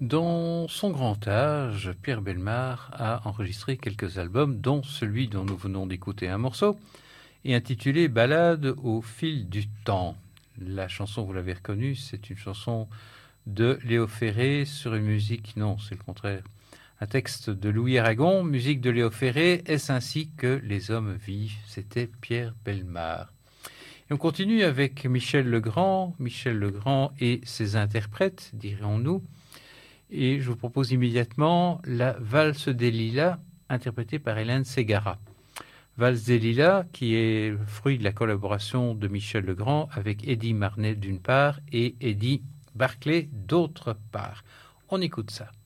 Dans son grand âge, Pierre Bellemare a enregistré quelques albums, dont celui dont nous venons d'écouter un morceau, et intitulé Ballade au fil du temps. La chanson, vous l'avez reconnue, c'est une chanson de Léo Ferré sur une musique, non, c'est le contraire, un texte de Louis Aragon, musique de Léo Ferré, Est-ce ainsi que les hommes vivent? C'était Pierre Bellemare. Et on continue avec Michel Legrand et ses interprètes, dirons-nous. Et je vous propose immédiatement la Valse des Lilas, interprétée par Hélène Ségara. Valse des Lilas, qui est le fruit de la collaboration de Michel Legrand avec Eddie Marnet d'une part et Eddie Barclay d'autre part. On écoute ça.